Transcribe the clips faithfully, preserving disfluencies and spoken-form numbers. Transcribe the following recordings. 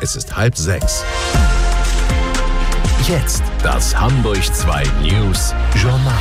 Es ist halb sechs. Jetzt das Hamburg zwei News Journal.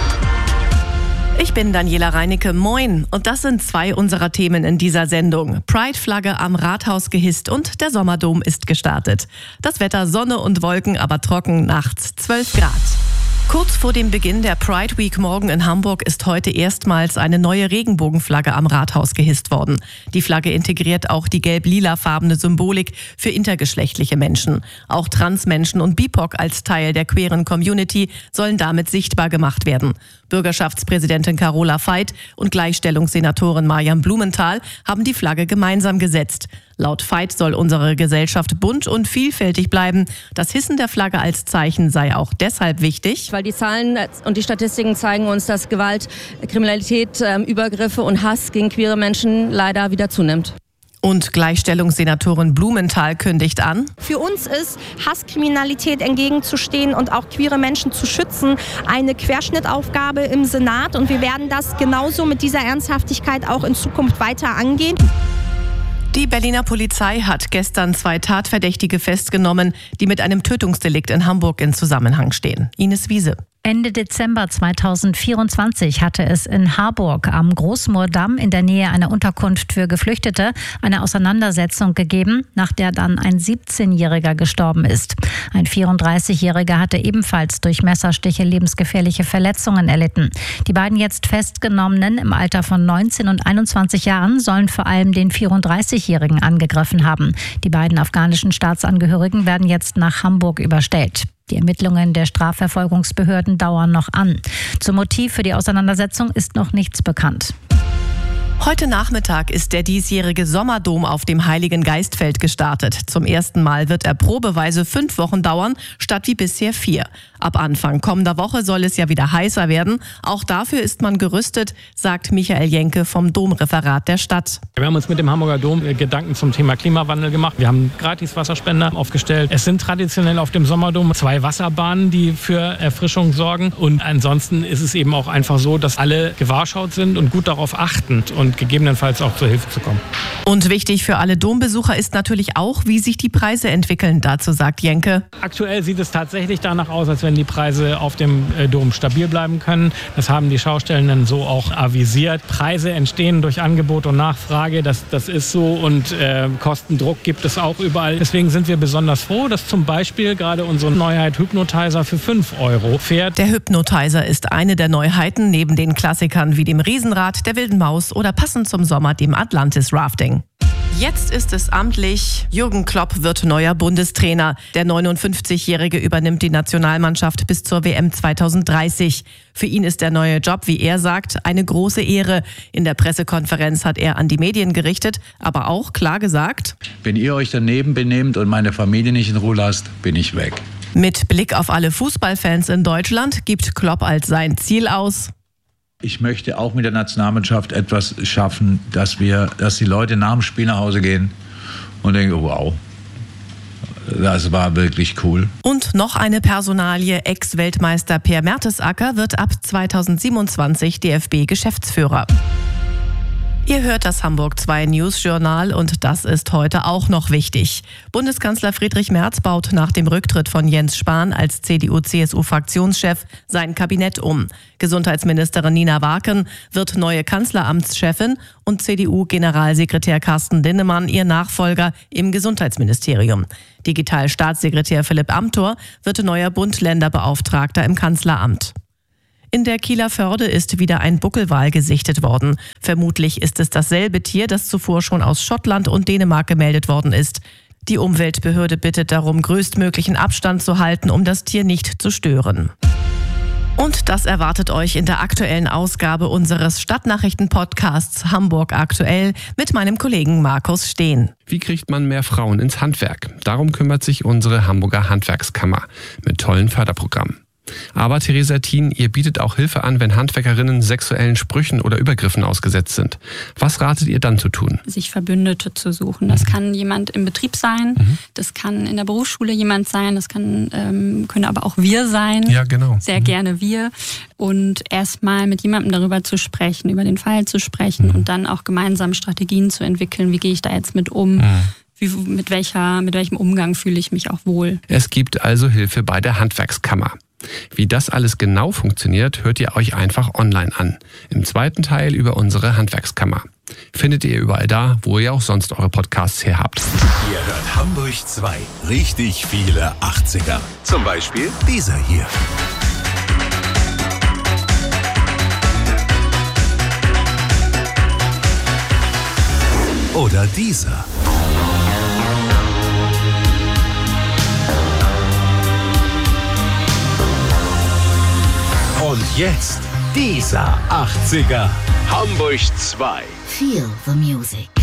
Ich bin Daniela Reinecke, moin. Und das sind zwei unserer Themen in dieser Sendung. Pride-Flagge am Rathaus gehisst und der Sommerdom ist gestartet. Das Wetter Sonne und Wolken, aber trocken, nachts zwölf Grad. Kurz vor dem Beginn der Pride Week morgen in Hamburg ist heute erstmals eine neue Regenbogenflagge am Rathaus gehisst worden. Die Flagge integriert auch die gelb-lila-farbene Symbolik für intergeschlechtliche Menschen. Auch Transmenschen und B I P O C als Teil der queeren Community sollen damit sichtbar gemacht werden. Bürgerschaftspräsidentin Carola Veit und Gleichstellungssenatorin Mariam Blumenthal haben die Flagge gemeinsam gesetzt. Laut Veit soll unsere Gesellschaft bunt und vielfältig bleiben. Das Hissen der Flagge als Zeichen sei auch deshalb wichtig, weil die Zahlen und die Statistiken zeigen uns, dass Gewalt, Kriminalität, Übergriffe und Hass gegen queere Menschen leider wieder zunimmt. Und Gleichstellungssenatorin Blumenthal kündigt an: Für uns ist Hasskriminalität entgegenzustehen und auch queere Menschen zu schützen eine Querschnittaufgabe im Senat. Und wir werden das genauso mit dieser Ernsthaftigkeit auch in Zukunft weiter angehen. Die Berliner Polizei hat gestern zwei Tatverdächtige festgenommen, die mit einem Tötungsdelikt in Hamburg in Zusammenhang stehen. Ines Wiese. Ende Dezember zweitausendvierundzwanzig hatte es in Harburg am Großmoordamm in der Nähe einer Unterkunft für Geflüchtete eine Auseinandersetzung gegeben, nach der dann ein siebzehnjähriger gestorben ist. Ein vierunddreißigjähriger hatte ebenfalls durch Messerstiche lebensgefährliche Verletzungen erlitten. Die beiden jetzt Festgenommenen im Alter von neunzehn und einundzwanzig Jahren sollen vor allem den vierunddreißigjährigen angegriffen haben. Die beiden afghanischen Staatsangehörigen werden jetzt nach Hamburg überstellt. Die Ermittlungen der Strafverfolgungsbehörden dauern noch an. Zum Motiv für die Auseinandersetzung ist noch nichts bekannt. Heute Nachmittag ist der diesjährige Sommerdom auf dem Heiligen Geistfeld gestartet. Zum ersten Mal wird er probeweise fünf Wochen dauern, statt wie bisher vier. Ab Anfang kommender Woche soll es ja wieder heißer werden. Auch dafür ist man gerüstet, sagt Michael Jenke vom Domreferat der Stadt. Wir haben uns mit dem Hamburger Dom Gedanken zum Thema Klimawandel gemacht. Wir haben gratis Wasserspender aufgestellt. Es sind traditionell auf dem Sommerdom zwei Wasserbahnen, die für Erfrischung sorgen. Und ansonsten ist es eben auch einfach so, dass alle gewahrschaut sind und gut darauf achten und gegebenenfalls auch zur Hilfe zu kommen. Und wichtig für alle Dombesucher ist natürlich auch, wie sich die Preise entwickeln. Dazu sagt Jenke: Aktuell sieht es tatsächlich danach aus, als wenn die Preise auf dem Dom stabil bleiben können. Das haben die Schaustellenden so auch avisiert. Preise entstehen durch Angebot und Nachfrage. Das, das ist so und äh, Kostendruck gibt es auch überall. Deswegen sind wir besonders froh, dass zum Beispiel gerade unsere Neuheit Hypnotizer für fünf Euro fährt. Der Hypnotizer ist eine der Neuheiten neben den Klassikern wie dem Riesenrad, der Wilden Maus oder passend zum Sommer dem Atlantis Rafting. Jetzt ist es amtlich. Jürgen Klopp wird neuer Bundestrainer. Der neunundfünfzigjährige übernimmt die Nationalmannschaft bis zur W M zweitausenddreißig. Für ihn ist der neue Job, wie er sagt, eine große Ehre. In der Pressekonferenz hat er an die Medien gerichtet, aber auch klar gesagt: Wenn ihr euch daneben benehmt und meine Familie nicht in Ruhe lasst, bin ich weg. Mit Blick auf alle Fußballfans in Deutschland gibt Klopp als sein Ziel aus: Ich möchte auch mit der Nationalmannschaft etwas schaffen, dass wir, dass die Leute nach dem Spiel nach Hause gehen und denken: Wow, das war wirklich cool. Und noch eine Personalie: Ex-Weltmeister Per Mertesacker wird ab zweitausendsiebenundzwanzig D F B-Geschäftsführer. Ihr hört das Hamburg zwei News Journal und das ist heute auch noch wichtig. Bundeskanzler Friedrich Merz baut nach dem Rücktritt von Jens Spahn als C D U C S U-Fraktionschef sein Kabinett um. Gesundheitsministerin Nina Warken wird neue Kanzleramtschefin und C D U-Generalsekretär Carsten Linnemann ihr Nachfolger im Gesundheitsministerium. Digitalstaatssekretär Philipp Amthor wird neuer Bund-Länder-Beauftragter im Kanzleramt. In der Kieler Förde ist wieder ein Buckelwal gesichtet worden. Vermutlich ist es dasselbe Tier, das zuvor schon aus Schottland und Dänemark gemeldet worden ist. Die Umweltbehörde bittet darum, größtmöglichen Abstand zu halten, um das Tier nicht zu stören. Und das erwartet euch in der aktuellen Ausgabe unseres Stadtnachrichten-Podcasts Hamburg aktuell mit meinem Kollegen Markus Steen. Wie kriegt man mehr Frauen ins Handwerk? Darum kümmert sich unsere Hamburger Handwerkskammer mit tollen Förderprogrammen. Aber Theresa Thien, ihr bietet auch Hilfe an, wenn Handwerkerinnen sexuellen Sprüchen oder Übergriffen ausgesetzt sind. Was ratet ihr dann zu tun? Sich Verbündete zu suchen. Das kann jemand im Betrieb sein, mhm. das kann in der Berufsschule jemand sein, das kann, ähm, können aber auch wir sein. Ja, genau. Sehr mhm. gerne wir. Und erstmal mit jemandem darüber zu sprechen, über den Fall zu sprechen mhm. und dann auch gemeinsam Strategien zu entwickeln. Wie gehe ich da jetzt mit um? Mhm. wie, mit, welcher, mit welchem Umgang fühle ich mich auch wohl. Es gibt also Hilfe bei der Handwerkskammer. Wie das alles genau funktioniert, hört ihr euch einfach online an. Im zweiten Teil über unsere Handwerkskammer. Findet ihr überall da, wo ihr auch sonst eure Podcasts her habt. Ihr hört Hamburg zwei. Richtig viele achtziger. Zum Beispiel dieser hier. Oder dieser. Und jetzt dieser achtziger. Hamburg zwei. Feel the music.